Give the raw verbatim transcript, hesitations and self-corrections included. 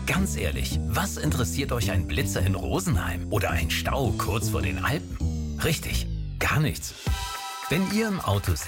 Ganz ehrlich, was interessiert euch ein Blitzer in Rosenheim oder ein Stau kurz vor den Alpen? Richtig, gar nichts. Wenn ihr im Auto